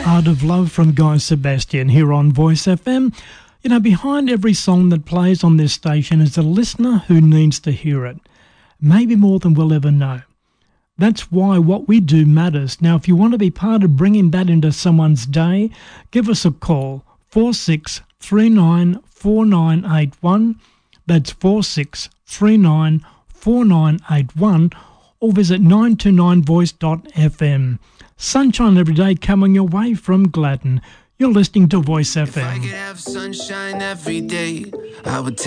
Art of Love from Guy Sebastian here on Voice FM. You know, behind every song that plays on this station is a listener who needs to hear it, maybe more than we'll ever know. That's why what we do matters. Now, if you want to be part of bringing that into someone's day, give us a call, 46394981. That's 46394981, or visit 929voice.fm. Sunshine every day coming your way from Gladden. You're listening to Voice FM. If I could have sunshine every day, I would take